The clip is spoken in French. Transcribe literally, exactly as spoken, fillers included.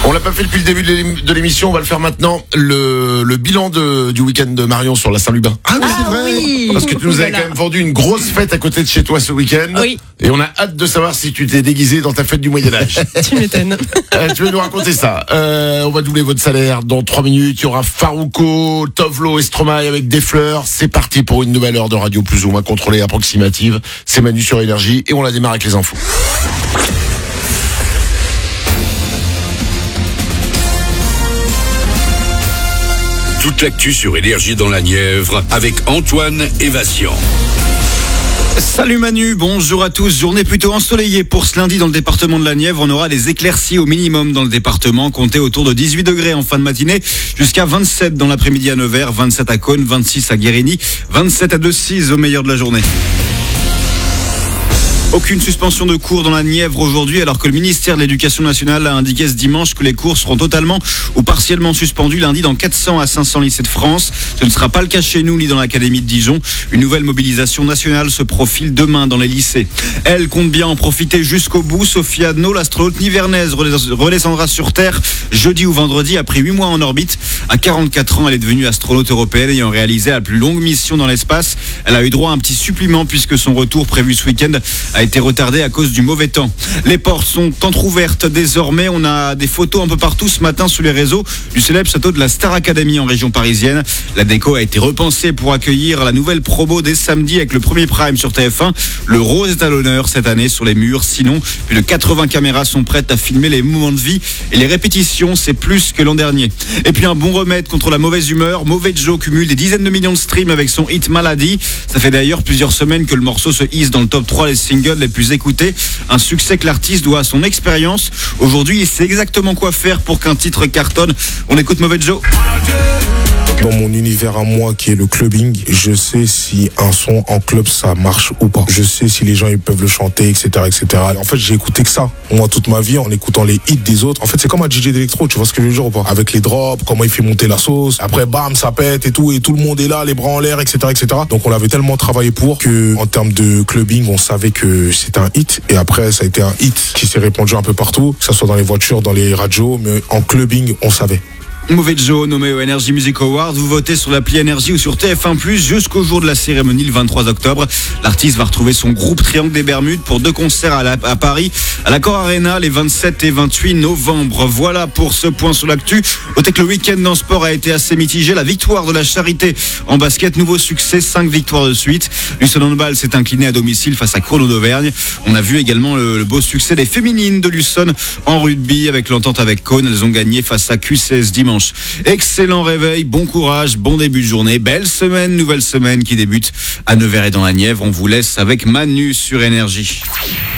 On l'a pas fait depuis le début de l'émission, on va le faire maintenant. Le, le bilan de, du week-end de Marion sur la Saint-Lubin. Ah oui, c'est vrai. Oui. Parce que tu nous avais quand même vendu une grosse fête à côté de chez toi ce week-end. Oui. Et on a hâte de savoir si tu t'es déguisé dans ta fête du Moyen-Âge. Tu m'étonnes. Euh, tu veux nous raconter ça. Euh, on va doubler votre salaire dans trois minutes. Il y aura Farouko, Tovlo et Stromae avec des fleurs. C'est parti pour une nouvelle heure de radio plus ou moins contrôlée, approximative. C'est Manu sur Énergie et on la démarre avec les infos. Toute l'actu sur Énergie dans la Nièvre avec Antoine et Vincent. Salut Manu, bonjour à tous. Journée plutôt ensoleillée pour ce lundi dans le département de la Nièvre. On aura des éclaircies au minimum dans le département, comptez autour de dix-huit degrés en fin de matinée, jusqu'à vingt-sept dans l'après-midi à Nevers, vingt-sept à Cône, vingt-six à Guérini, vingt-sept à Decize au meilleur de la journée. Aucune suspension de cours dans la Nièvre aujourd'hui, alors que le ministère de l'Éducation nationale a indiqué ce dimanche que les cours seront totalement ou partiellement suspendus lundi dans quatre cents à cinq cents lycées de France. Ce ne sera pas le cas chez nous ni dans l'académie de Dijon. Une nouvelle mobilisation nationale se profile demain dans les lycées. Elle compte bien en profiter jusqu'au bout. Sophie Adno, l'astronaute nivernaise, redescendra sur Terre jeudi ou vendredi après huit mois en orbite. À quarante-quatre ans, elle est devenue astronaute européenne ayant réalisé la plus longue mission dans l'espace. Elle a eu droit à un petit supplément puisque son retour prévu ce week-end a été retardé à cause du mauvais temps. Les portes sont entrouvertes désormais. On a des photos un peu partout ce matin sur les réseaux du célèbre château de la Star Academy en région parisienne. La déco a été repensée pour accueillir la nouvelle promo dès samedi avec le premier prime sur T F un. Le rose est à l'honneur cette année sur les murs. Sinon, plus de quatre-vingts caméras sont prêtes à filmer les moments de vie et les répétitions, c'est plus que l'an dernier. Et puis un bon remède contre la mauvaise humeur. Mauvais Joe cumule des dizaines de millions de streams avec son hit Maladie. Ça fait d'ailleurs plusieurs semaines que le morceau se hisse dans le top trois des singles les plus écoutés. Un succès que l'artiste doit à son expérience. Aujourd'hui, il sait exactement quoi faire pour qu'un titre cartonne. On écoute Mauvais Joe. Dans mon univers à moi qui est le clubbing, je sais si un son en club ça marche ou pas. Je sais si les gens ils peuvent le chanter, et cetera, et cetera. En fait, j'ai écouté que ça. Moi, toute ma vie, en écoutant les hits des autres. En fait, c'est comme un D J d'électro, tu vois ce que je veux dire ou pas? Avec les drops, comment il fait monter la sauce. Après, bam, ça pète et tout, et tout le monde est là, les bras en l'air, et cetera, et cetera. Donc, on l'avait tellement travaillé pour que, en termes de clubbing, on savait que c'était un hit. Et après, ça a été un hit qui s'est répandu un peu partout, que ça soit dans les voitures, dans les radios, mais en clubbing, on savait. Mauvais Joe, nommé au Energy Music Award. Vous votez sur l'appli Énergie ou sur T F un plus, jusqu'au jour de la cérémonie le vingt-trois octobre. L'artiste va retrouver son groupe Triangle des Bermudes pour deux concerts à, la, à Paris, à l'Accor Arena les vingt-sept et vingt-huit novembre. Voilà pour ce point sur l'actu. Notez que le week-end dans le sport a été assez mitigé. La victoire de la Charité en basket, nouveau succès, cinq victoires de suite. Lucerne Handball s'est incliné à domicile face à Chrono d'Auvergne. On a vu également le, le beau succès des féminines de Lucerne en rugby avec l'entente avec Cône. Elles ont gagné face à Q seize dimanche. Excellent réveil, bon courage, bon début de journée, belle semaine, nouvelle semaine qui débute à Nevers et dans la Nièvre. On vous laisse avec Manu sur Énergie.